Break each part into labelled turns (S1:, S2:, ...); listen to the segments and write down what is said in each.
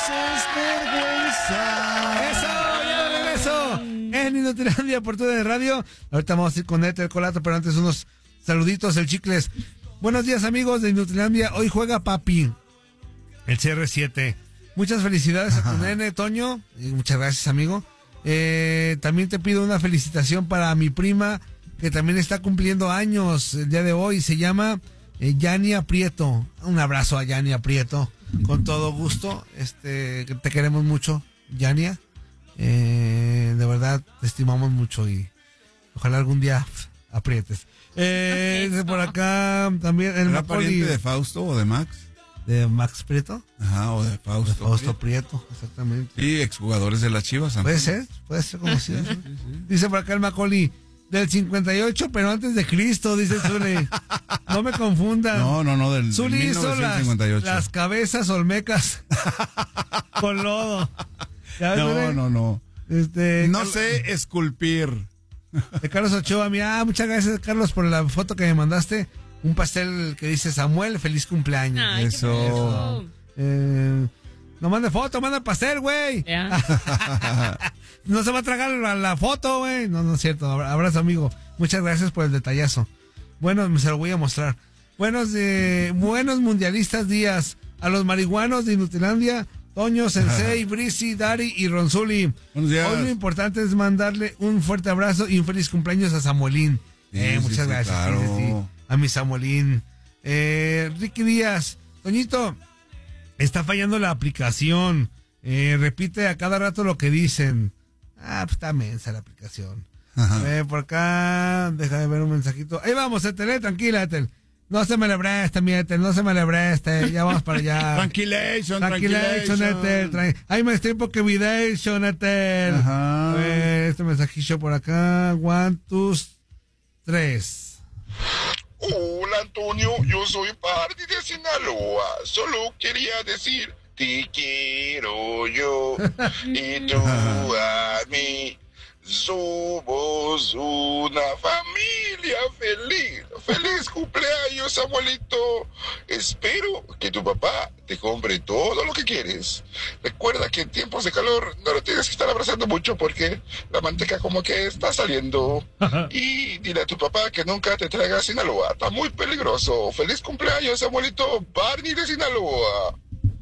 S1: haces vergüenza.
S2: ¡Eso! ¡Ya de regreso! En Inutilandia por tu de radio. Ahorita vamos a ir con Éter Colato, pero antes unos saluditos, el Chicles. Buenos días, amigos de Inutilandia. Hoy juega Papi, el CR7. Muchas felicidades a tu nene, Toño. Y muchas gracias, amigo. También te pido una felicitación para mi prima, que también está cumpliendo años el día de hoy. Se llama Yania Prieto. Un abrazo a Yania Prieto, con todo gusto. Te queremos mucho, Yania. De verdad te estimamos mucho y ojalá algún día aprietes. Por acá también el
S1: ¿Era pariente de Fausto o de Max?
S2: ¿De Max Prieto?
S1: Ajá, o de Fausto.
S2: De Fausto Prieto, exactamente.
S1: Y exjugadores de las Chivas.
S2: Puede ser conocido. Sí. Dice por acá el Macaulay, del 58, pero antes de Cristo, dice Zuli. No me confunda.
S1: No, del
S2: Zuli hizo
S1: 1958.
S2: las cabezas olmecas con lodo. ¿Ya ves,
S1: No. No sé esculpir.
S2: De Carlos Ochoa, muchas gracias, Carlos, por la foto que me mandaste. Un pastel que dice Samuel, feliz cumpleaños.
S3: Ay,
S2: eso. No mande foto, manda pastel, güey. No se va a tragar la foto, güey. No es cierto. Abrazo, amigo. Muchas gracias por el detallazo. Bueno, se lo voy a mostrar. Buenos mundialistas días a los marihuanos de Inutilandia, Toño, Sensei, Brisi, Dari y Ronzuli.
S1: Buenos días.
S2: Hoy lo importante es mandarle un fuerte abrazo y un feliz cumpleaños a Samuelín. Muchas gracias.
S1: Claro.
S2: Sí. A mi Samuelín. Ricky Díaz. Toñito, está fallando la aplicación. Repite a cada rato lo que dicen. Pues está mensa la aplicación. Por acá, déjame ver un mensajito. Ahí vamos, Etel, tranquila, Etel. No se me le preste, mi Etel, no se me le preste. Ya vamos para allá.
S1: Tranquilation,
S2: Etel. Hay más tiempo que Vidation, Etel. Este mensajillo por acá. 1, 2, 3.
S4: Hola Antonio, yo soy Party de Sinaloa. Solo quería decir, te quiero yo y tú a mí. Somos una familia feliz. ¡Feliz cumpleaños, abuelito! Espero que tu papá te compre todo lo que quieres. Recuerda que en tiempos de calor no lo tienes que estar abrazando mucho porque la manteca como que está saliendo. Y dile a tu papá que nunca te traiga a Sinaloa. Está muy peligroso. ¡Feliz cumpleaños, abuelito! Barney de Sinaloa.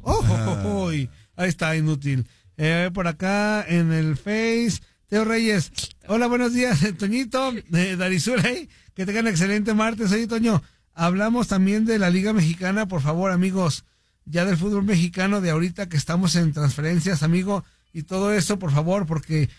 S2: Ahí está, inútil. Por acá en el Face... Teo Reyes, hola, buenos días, Toñito, Darizulay, que tengan excelente martes. Oye, Toño, hablamos también de la Liga Mexicana, por favor, amigos, ya del fútbol mexicano de ahorita que estamos en transferencias, amigo, y todo eso, por favor, porque